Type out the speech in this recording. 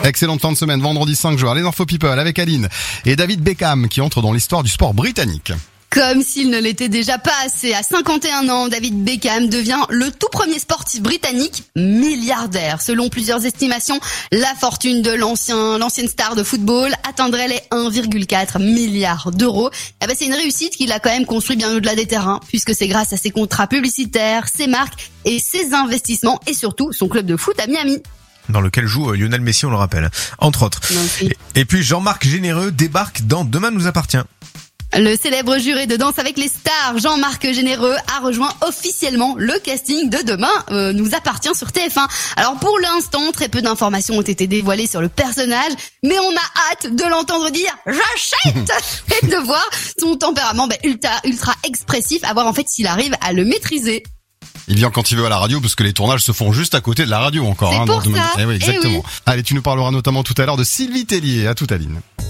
Excellente fin de semaine, vendredi 5 juin, les Info People avec Aline et David Beckham qui entre dans l'histoire du sport britannique. Comme s'il ne l'était déjà pas assez, à 51 ans, David Beckham devient le tout premier sportif britannique milliardaire. Selon plusieurs estimations, la fortune de l'ancienne star de football atteindrait les 1,4 milliard d'euros. C'est une réussite qu'il a quand même construit bien au-delà des terrains, puisque c'est grâce à ses contrats publicitaires, ses marques et ses investissements et surtout son club de foot à Miami. Dans lequel joue Lionel Messi, on le rappelle, entre autres. Et puis Jean-Marc Généreux débarque dans Demain nous appartient. Le célèbre juré de Danse avec les stars, Jean-Marc Généreux, a rejoint officiellement le casting de Demain nous appartient sur TF1. Alors pour l'instant, très peu d'informations ont été dévoilées sur le personnage, mais on a hâte de l'entendre dire « j'achète » et de voir son tempérament ultra expressif, à voir en fait s'il arrive à le maîtriser. Il vient quand il veut à la radio parce que les tournages se font juste à côté de la radio encore. C'est pour ça. Oui, exactement. Oui. Allez, tu nous parleras notamment tout à l'heure de Sylvie Tellier. À tout, Aline.